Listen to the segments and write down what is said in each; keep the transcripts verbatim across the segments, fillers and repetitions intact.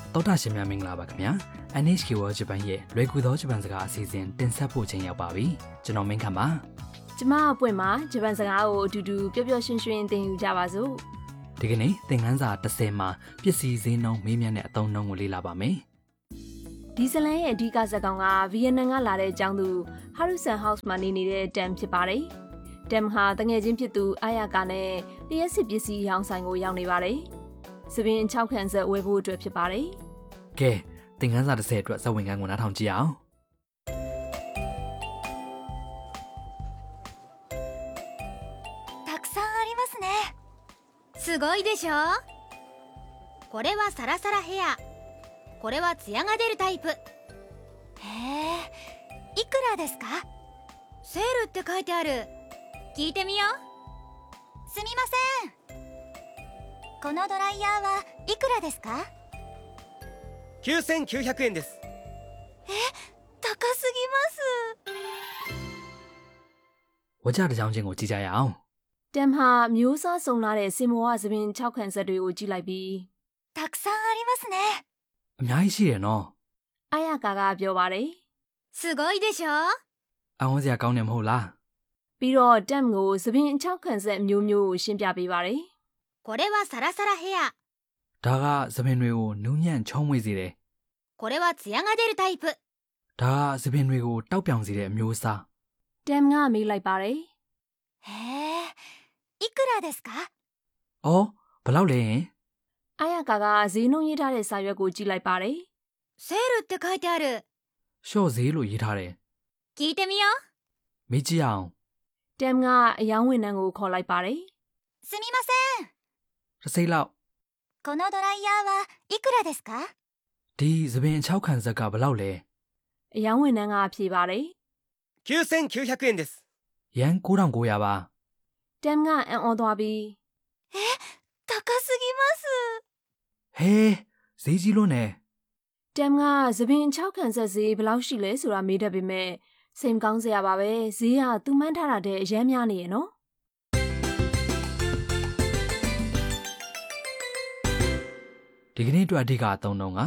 တောတာရှင်များမင်္ဂလာပါခင်ဗျာ เอ็น เอช เค World Japan ရဲ့လွယ်ကူသောဂျပန်စကားအစီအစဉ်တင်ဆက်ဖို့ချိန်ရောက်ပါပြီကျွန်တော်မင်းခမ်းပါကျမအပွင့်မှာဂျပန်စကားကိုအတူတူပျော်ပျော်ရွှင်ရွှင်သင်ယူကြပါစို့ဒီကနေ့သင်ခန်းစာတစ်ဆယ်မှာပစ္စည်းဈေးနှုန်းမေးမြန်းတဲ့အသုံးနှုန်းကိုလေ့လာပါမယ်ဒီဇလန်ရဲ့အဓိကဇာတ်ကောင်ကဗီယက်နမ်ကလာတဲ့အကြောင်းသူ Harusan House မှာနေနေတဲ့တမ်ဖြစ်ပါတယ်တမ်ဟာတငယ်ချင်းဖြစ်သူအာယာကာနဲ့လျှက်စစ်ပစ္စည်းရောင်းဆိုင်ကိုရောက်နေပါတယ်စပင်း၆ခန့်ဆက်ဝယ်ဖို့အတွက်ဖြစ်ပါတယ်ကဲသင်ခန်းစာတစ်ဆယ်အတွက်ဇာတ်ဝင်ခန်းကိုနားထောင်ကြည့်အောင်たくさんありますねすごいでしょこれはサラサラヘアこれはツヤが出るタイプへえいくらですかセールって書いてある聞いてみようすみませんこのドライヤーはいくらですかきゅうせんきゅうひゃくえんですえ高すぎますဝကြတစ်ကြောင်းချင်းကိုကြည့်ကြရအောင်တမ်ဟာမျိုးစားစုံလာတဲ့စင်မောဝစပင်း၆ခန့်ဆက်တွေကိုကြည့်လိုက်ပြီးたくさんありますねအများကြီးရှိတယ်နော်အာယာကာကပြောပါတယ်すごいでしょအဝန်းစရာကောင်းတယ်မဟုတ်လားပြီးတော့တမ်ကိုစပင်း၆ခန့်ဆက်မျိုးမျိုးကိုရှင်းပြပေးပါတယ်これはサラサラヘアဒါကသပင်တွေကိုနူးညံ့ချုံးမွေ့စေတယ်これはツヤが出るタイプဒါကသပင်တွေကိုတောက်ပြောင်စေတဲ့အမျိုးအစားတမ်ကမေးလိုက်ပါတယ်へえいくらですかအော်ဘယ်လောက်လဲအာယာကာကဈေးနှုန်းရေးထားတဲ့စာရွက်ကိုကြည့်လိုက်ပါတယ်セールって書いてあるရှော့ဈေးလို့ရေးထားတယ်聞いてみようမေးကြည့်အောင်တမ်ကအယောင်းဝန်ထမ်းကိုခေါ်လိုက်ပါတယ်すみませんတစ်စိတ်လောက်このドライヤーはいくらですかဒီသပင်၆ခန့်ဆက်ကဘယ်လောက်လဲအယောင်းဝန်ထမ်းကဖြေပါတယ်きゅうせんきゅうひゃくえんですယန်၉ထောင်၉ရာပါတမ်ကအံ့ဩသွားပြီးえ高すぎますဟဲဈေးကြီးလို့ねတမ်ကသပင်၆ခန့်ဆက်ဈေးဘယ်လောက်ရှိလဲဆိုတာမေးတတ်ပေမဲ့စိတ်မကောင်းစရာပါပဲဈေးကသူမှန်းထားတာတဲ့အရမ်းများနေရဲ့နော်ဒီကနေ့အတွက်အဓိကအသုံးနှုန်းက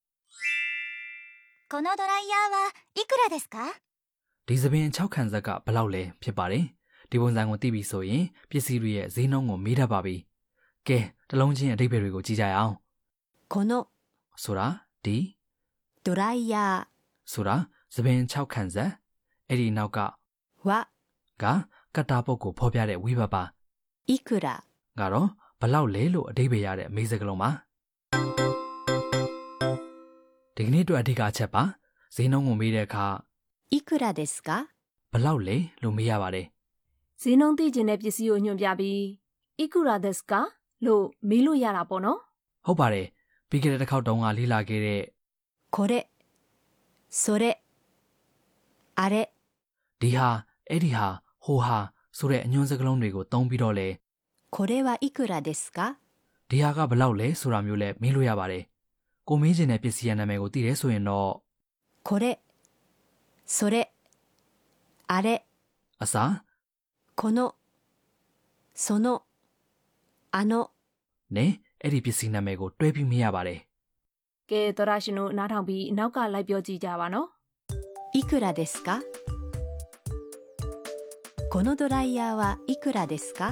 このドライヤーはいくらですかဒီသပင်၆ခန့်ဆက်ကဘယ်လောက်လဲဖြစ်ပါတယ်ဒီပုံစံကိုသိပြီဆိုရင်ပစ္စည်းတွေရဲ့ဈေးနှုန်းကိုမေးတတ်ပါပြီကဲတစ်လုံးချင်းအဓိပ္ပာယ်တွေကိုကြည့်ကြရအောင်このဆိုတာဒီドライヤーဆိုတာသပင်၆ခန့်ဆက်အဲ့ဒီနောက်ကはကကတ္တာပုတ်ကိုဖော်ပြတဲ့ဝိဘတ်ပါいくらကတော့ဘယ်လောက်လဲလို့အဓိပ္ပာယ်ရတဲ့မေးစကားလုံးပါဒီကနေ့အတွက်အဓိကအချက်ပါဈေးနှုန်းကိုမေးတဲ့အခါいくらですかဘယ်လောက်လဲလို့မေးရပါတယ်ဈေးနှုန်းသိချင်တဲ့ပစ္စည်းကိုညွှန်ပြပြီးいくらですかလို့မေးလို့ရတာပေါ့နော်ဟုတ်ပါတယ်ပြီးခဲ့တဲ့တစ်ခေါက်တုန်းကလေ့လာခဲ့တဲ့これそれあれဒီဟာအဲ့ဒီဟာဟိုဟာဆိုတဲ့အညွှန်းစကားလုံးတွေကိုသုံးပြီးတော့လေこれはいくらですかဒီဟာကဘယ်လောက်လဲဆိုတာမျိုးလဲမေးလို့ရပါတယ်ကိုမေးချင်တဲ့ပစ္စည်းရဲ့နာမည်ကိုသိတယ်ဆိုရင်တော့これそれあれအစားこのそのあのနဲ့အဲ့ဒီပစ္စည်းနာမည်ကိုတွဲပြီးမေးရပါတယ်ကဲသောရရှင်တို့နားထောင်ပြီးနောက်ကလိုက်ပြောကြည့်ကြပါနော်いくらですかこのドライヤーはいくらですか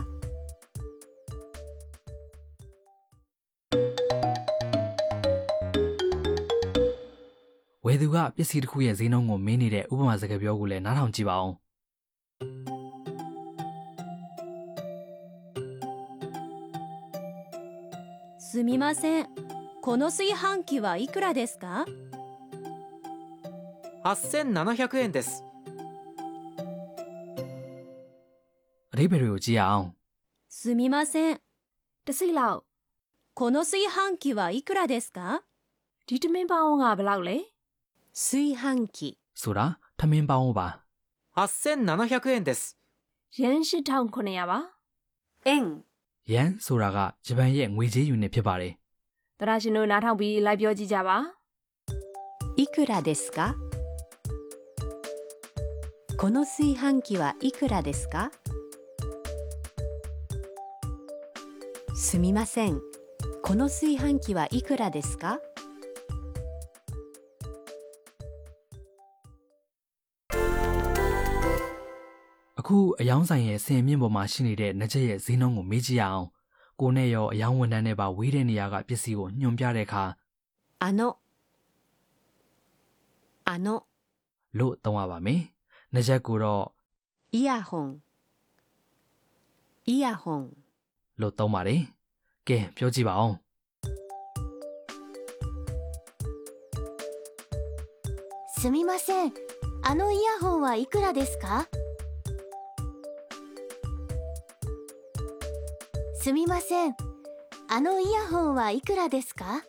ဝယ်သူကပစ္စည်းတစ်ခုရဲ့ဈေးနှုန်းကိုမေးနေတဲ့ဥပမာစကားပြောကိုလည်းနားထောင်ကြည့်ပါဦးすみませんこの炊飯器はいくらですかはっせんななひゃくえんですအဓိပ္ပာယ်တွေကိုကြည့်ရအောင်すみませんတစ်စိတ်လောက်この炊飯器はいくらですかဒီတမင်းပေါင်းကဘယ်လောက်လဲ炊飯器ဆိုတာထမင်းပေါင်းပါはっせんななひゃくえんですယန်၈ထောင်ခုနှစ်ရာပါ円ယန်ဆိုတာကဂျပန်ရဲ့ငွေကြေးယူနစ်ဖြစ်ပါတယ်သောရရှင်တို့နားထောင်ပြီးလိုက်ပြောကြည့်ကြပါいくらですかこの炊飯器はいくらですかすみませんこの炊飯器はいくらですかအခုအယောင်းဆိုင်ရဲ့ဆင်မြင့်ပေါ်မှာရှိနေတဲ့နကြက်ရဲ့ဈေးနှုန်းကိုမေးကြည့်ရအောင်ကိုနဲ့ရောအယောင်းဝန်ထမ်းနဲ့ပါဝေးတဲ့နေရာကပစ္စည်းကိုညွှန်ပြတဲ့အခါあのあのလို့သုံးရပါမယ်နကြက်ကိုတော့イヤホンイヤホンလို့သုံးပါတယ်ကဲပြောကြည့်ပါအောင်すみませんあのイヤホンはいくらですかすみませんあのイヤホンはいくらですか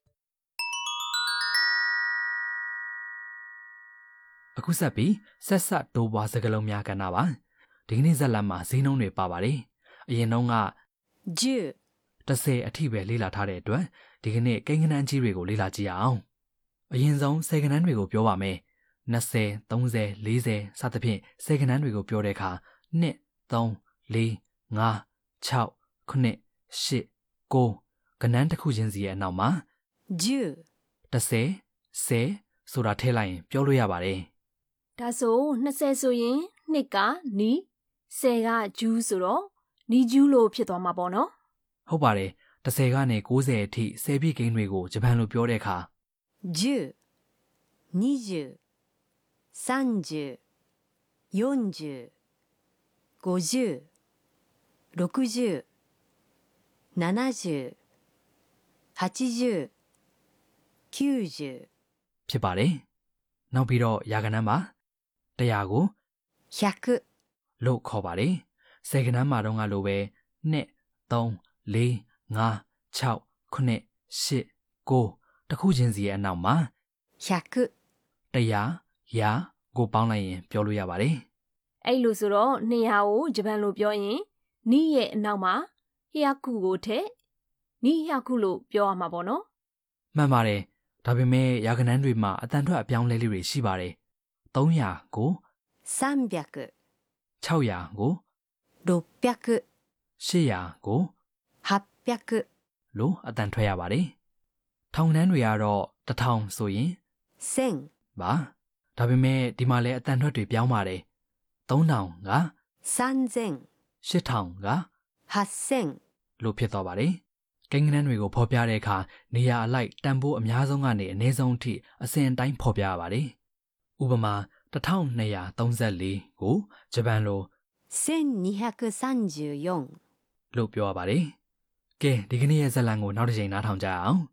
အခုဆက်ပြီးဆက်ဆက်တိုးပွားစကားလုံးများကဏ္ဍပါဒီကနေ့ဇာတ်လမ်းမှာဈေးနှုန်းတွေပါပါတယ်အရင်တုန်းကじゅうတစ်ဆယ်အထိပဲလေ့လာထားတဲ့အတွက်ဒီကနေ့ကိန်းဂဏန်းကြီးတွေကိုလေ့လာကြည့်ရအောင်အရင်ဆုံးဆယ်ဂဏန်းတွေကိုပြောပါမယ်နှစ်ဆယ် သုံးဆယ် လေးဆယ်စသဖြင့်ဆယ်ဂဏန်းတွေကိုပြောတဲ့အခါနှစ် သုံး လေး ငါး ခြောက် ခုနှစ် ရှစ် ကိုဂဏန်းတစ်ခုချင်းစီရဲ့အနောက်မှာじゅうတစ်ဆယ် ဆယ်ဆိုတာထည့်လိုက်ရင်ပြောလို့ရပါတယ်ဒါဆိုနှစ်ဆယ်ဆိုရင်နှစ်ကနီးဆယ်ကဂျူးဆိုတော့နီးဂျူးလို့ဖြစ်သွားမှာပေါ့နော်ဟုတ်ပါတယ်တစ်ဆယ်ကနေကိုးဆယ်အထိဆယ်ပြည့်ကိန်းတွေကိုဂျပန်လိုပြောတဲ့အခါじゅう、にじゅう、さんじゅう、よんじゅう、ごじゅう、ろくじゅう、ななじゅう、はちじゅう、きゅうじゅうဖြစ်ပါတယ်နောက်ပြီးတော့ရာဂဏန်းပါတရားကိုひゃくလို့ခေါ်ပါတယ်ဆယ်ဂဏန်းမှာတော့ငါလိုပဲနှစ် သုံး လေး ငါး ခြောက် ခုနှစ် ရှစ် ကိုတစ်ခုချင်းစီရဲ့အနောက်မှာひゃくတရားရာကိုပေါင်းလိုက်ရင်ပြောလို့ရပါတယ်အဲ့လိုဆိုတော့နှစ်ရာကိုဂျပန်လိုပြောရင်နီးရဲ့အနောက်မှာဟျာကုကိုထည့်နီးဟျာကုလို့ပြောရမှာပေါ့နော်မှန်ပါတယ်ဒါပေမဲ့ရာဂဏန်းတွေမှာအတန်ထွက်အပြောင်းလဲလေးတွေရှိပါတယ်သုံးရာကိုさんびゃくခြောက်ရာကိုろっぴゃくရှစ်ရာကိုはっぴゃくလို့အတန်ထွက်ရပါတယ်ထောင်နှန်းတွေကတော့တစ်ထောင်ဆိုရင်せんပါဒါပေမဲ့ဒီမှာလည်းအတန်ထွက်တွေပြောင်းပါတယ်သုံးထောင်ကさんぜんရှစ်ထောင်ကはっせんလို့ဖြစ်သွားပါတယ်ကိန်းဂဏန်းတွေကိုဖော်ပြတဲ့အခါနေရာအလိုက်တန်ဖိုးအများဆုံးကနေအနည်းဆုံးအထိအစဉ်အတိုင်းဖော်ပြရပါတယ်ဥပမာတစ်ထောင်နှစ်ရာသုံးဆယ်လေးကိုဂျပန်လိုせんにひゃくさんじゅうよんလို့ပြောရပါတယ်ကဲဒီကနေ့ရဲ့ဇာတ်လမ်းကိုနောက်တစ်ချိန်နားထောင်ကြရအောင်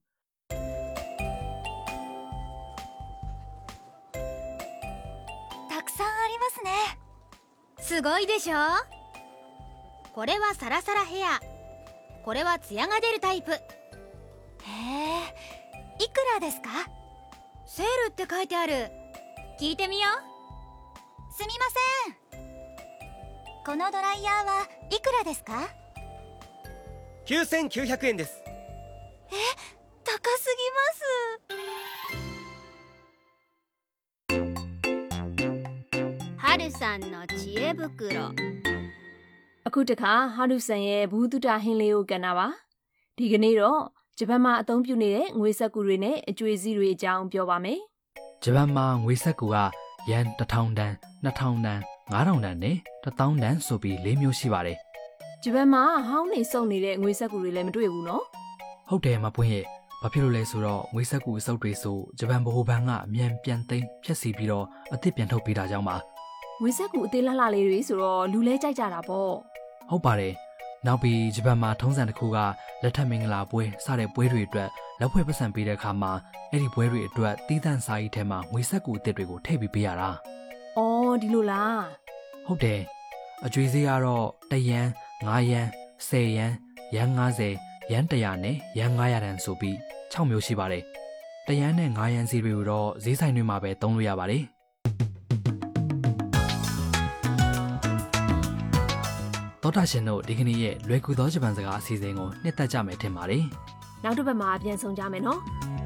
たくさんありますねすごいでしょこれはサラサラヘアこれはツヤが出るタイプへえいくらですかセールって書いてある聞いてみようすみませんこのドライヤーはいくらですかきゅうせんきゅうひゃくえんですえ高すぎますはるさんの知恵袋အခုတခါဟာရုဆန်ရဲ့ဘူးတုတဟင်းလေးကိုကန်တာပါဒီကနေ့တော့ဂျပန်မှာအသုံးပြုနေတဲ့ငွေစက္ကူတွေနဲ့အကျွေးစည်းတွေအကြောင်းပြောပါမယ်ဂျပန်မှာငွေစက္ကူကယန်တစ်ထောင်တန်နှစ်ထောင်တန်ငါးထောင်တန်နဲ့တစ်သောင်းတန်ဆိုပြီးလေးမျိုးရှိပါတယ်ဂျပန်မှာဟောင်းနေစုံနေတဲ့ငွေစက္ကူတွေလည်းမတွေ့ဘူးနော်ဟုတ်တယ်မပွင့်ရဲ့ဘာဖြစ်လို့လဲဆိုတော့ငွေစက္ကူအစုပ်တွေဆိုဂျပန်ဗဟိုဘဏ်ကအမြန်ပြန်သိမ်းဖျက်ဆီးပြီးတော့အသစ်ပြန်ထုတ်ပေးတာကြောင့်ပါငွေစက္ကူအသေးလှလှလေးတွေဆိုတော့လူလဲကြိုက်ကြတာပေါ့ဟုတ်ပါတယ်နောက်ပြီးဂျပန်မှာထုံးစံတစ်ခုကလက်ထပ်မင်္ဂလာပွဲစတဲ့ပွဲတွေအတွက်လက်ဖွဲ့ပတ်စံပေးတဲ့အခါမှာအဲ့ဒီပွဲတွေအတွက်တီးသန့်စာကြီးထဲမှာငွေစက္ကူအသစ်တွေကိုထည့်ပြီးပေးရတာအော်ဒီလိုလားဟုတ်တယ်အကျွေးစည်းကတော့တယန်ငါးယန်ဆယ်ယန်ယန်ငါးဆယ်ယန်တစ်ရာနဲ့ယန်ငါးရာတန်ဆိုပြီးခြောက်မျိုးရှိပါတယ်တယန်နဲ့ငါးယန်စီတွေကိုတော့ဈေးဆိုင်တွေမှာပဲသုံးလို့ရပါတယ်သောတာရှင်တို့ဒီကနေ့ရဲ့လွယ်ကူသောဂျပန်စကားအစီအစဉ်ကိုနှစ်သက်ကြမယ်ထင်ပါတယ်နောက်တစ်ပတ်မှာပြန်ဆောင်ကြမယ်နော်